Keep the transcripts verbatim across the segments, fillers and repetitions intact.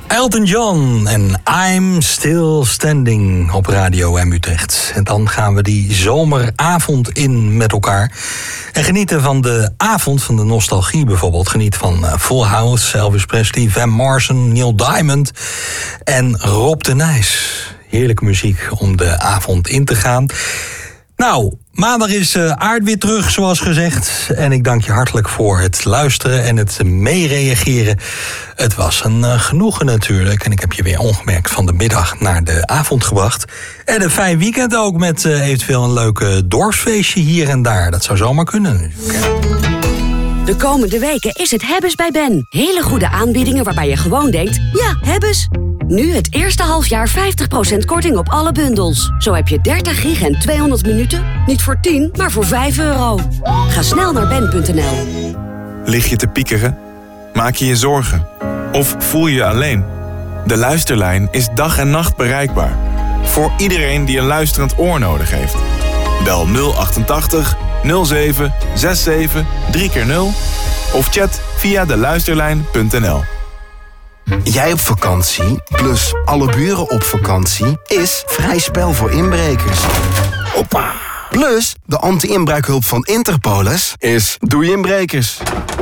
Elton John en I'm Still Standing op Radio M Utrecht. En dan gaan we die zomeravond in met elkaar. En genieten van de avond van de nostalgie bijvoorbeeld. Geniet van Full House, Elvis Presley, Van Morrison, Neil Diamond en Rob de Nijs. Heerlijke muziek om de avond in te gaan. Nou, maandag is uh, Aard weer terug, zoals gezegd. En ik dank je hartelijk voor het luisteren en het meereageren. Het was een uh, genoegen natuurlijk. En ik heb je weer ongemerkt van de middag naar de avond gebracht. En een fijn weekend ook met uh, eventueel een leuke dorpsfeestje hier en daar. Dat zou zomaar kunnen. De komende weken is het Hebbes bij Ben. Hele goede aanbiedingen waarbij je gewoon denkt, ja, Hebbes. Nu het eerste halfjaar vijftig procent korting op alle bundels. Zo heb je dertig gig en tweehonderd minuten. Niet voor tien, maar voor vijf euro. Ga snel naar ben punt n l. Lig je te piekeren? Maak je je zorgen? Of voel je je alleen? De Luisterlijn is dag en nacht bereikbaar. Voor iedereen die een luisterend oor nodig heeft. Bel nul achtentachtig nul zeven zesenzestig drie keer nul of chat via de luisterlijn punt n l. Jij op vakantie, plus alle buren op vakantie, is vrij spel voor inbrekers. Hoppa! Plus, de anti-inbraakhulp van Interpolis is doei inbrekers.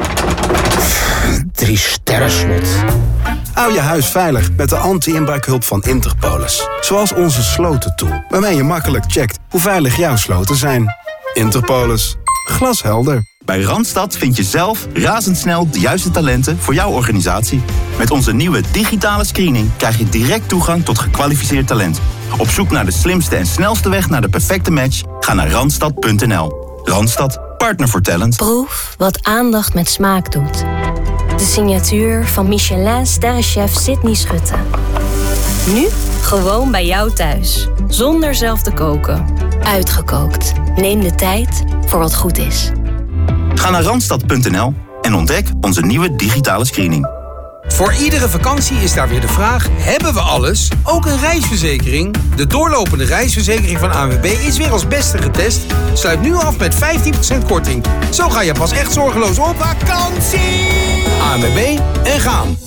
Drie sterren slot. Hou je huis veilig met de anti-inbraakhulp van Interpolis. Zoals onze slotentool, waarmee je makkelijk checkt hoe veilig jouw sloten zijn. Interpolis. Glashelder. Bij Randstad vind je zelf razendsnel de juiste talenten voor jouw organisatie. Met onze nieuwe digitale screening krijg je direct toegang tot gekwalificeerd talent. Op zoek naar de slimste en snelste weg naar de perfecte match? Ga naar randstad punt n l. Randstad, partner voor talent. Proef wat aandacht met smaak doet. De signatuur van Michelin-sterrenchef Sydney Schutte. Nu gewoon bij jou thuis. Zonder zelf te koken. Uitgekookt. Neem de tijd voor wat goed is. Ga naar randstad punt n l en ontdek onze nieuwe digitale screening. Voor iedere vakantie is daar weer de vraag, hebben we alles? Ook een reisverzekering? De doorlopende reisverzekering van A N W B is weer als beste getest. Sluit nu af met vijftien procent korting. Zo ga je pas echt zorgeloos op vakantie. A N W B en gaan.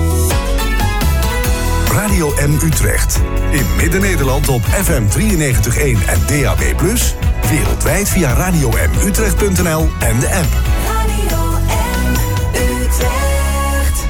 Radio M Utrecht. In Midden-Nederland op F M drieënnegentig komma één en D A B plus. Wereldwijd via radio m utrecht punt n l en de app. Radio M Utrecht.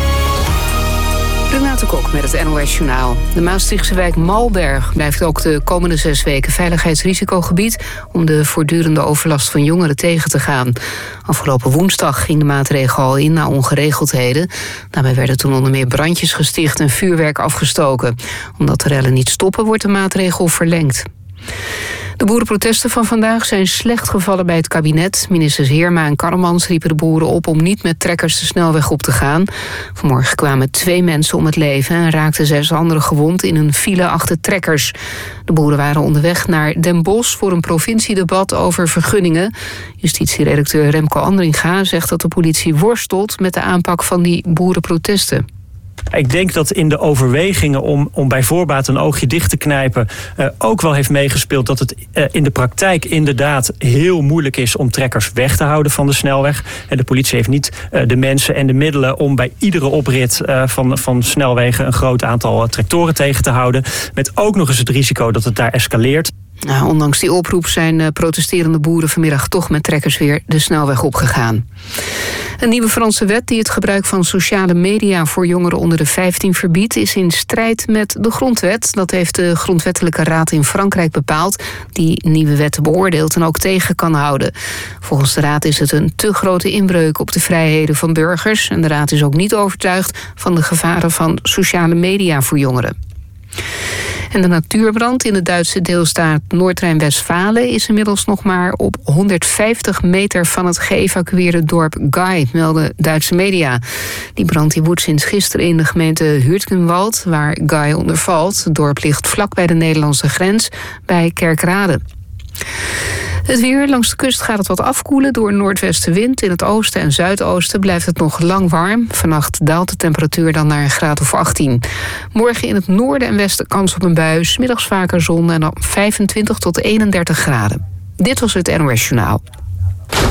Renate Kok met het N O S-journaal. De Maastrichtse wijk Malberg blijft ook de komende zes weken veiligheidsrisicogebied om de voortdurende overlast van jongeren tegen te gaan. Afgelopen woensdag ging de maatregel al in na ongeregeldheden. Daarbij werden toen onder meer brandjes gesticht en vuurwerk afgestoken. Omdat de rellen niet stoppen, wordt de maatregel verlengd. De boerenprotesten van vandaag zijn slecht gevallen bij het kabinet. Ministers Heerma en Karremans riepen de boeren op om niet met trekkers de snelweg op te gaan. Vanmorgen kwamen twee mensen om het leven en raakten zes anderen gewond in een file achter trekkers. De boeren waren onderweg naar Den Bosch voor een provinciedebat over vergunningen. Justitieredacteur Remco Andringa zegt dat de politie worstelt met de aanpak van die boerenprotesten. Ik denk dat in de overwegingen om, om bij voorbaat een oogje dicht te knijpen Uh, ook wel heeft meegespeeld dat het uh, in de praktijk inderdaad heel moeilijk is om trekkers weg te houden van de snelweg. En de politie heeft niet uh, de mensen en de middelen om bij iedere oprit uh, van, van snelwegen een groot aantal uh, tractoren tegen te houden. Met ook nog eens het risico dat het daar escaleert. Nou, ondanks die oproep zijn uh, protesterende boeren vanmiddag toch met trekkers weer de snelweg opgegaan. Een nieuwe Franse wet die het gebruik van sociale media voor jongeren onder de vijftien verbiedt, is in strijd met de grondwet. Dat heeft de Grondwettelijke Raad in Frankrijk bepaald, die nieuwe wetten beoordeelt en ook tegen kan houden. Volgens de Raad is het een te grote inbreuk op de vrijheden van burgers en de Raad is ook niet overtuigd van de gevaren van sociale media voor jongeren. En de natuurbrand in de Duitse deelstaat Noord-Rijn-Westfalen is inmiddels nog maar op honderdvijftig meter van het geëvacueerde dorp Gai, melden Duitse media. Die brand die woedt sinds gisteren in de gemeente Hürtgenwald, waar Gai onder valt. Het dorp ligt vlak bij de Nederlandse grens, bij Kerkrade. Het weer. Langs de kust gaat het wat afkoelen door noordwestenwind. In het oosten en zuidoosten blijft het nog lang warm. Vannacht daalt de temperatuur dan naar een graad of achttien. Morgen in het noorden en westen kans op een bui. 's Middags vaker zon en dan vijfentwintig tot eenendertig graden. Dit was het N O S Journaal.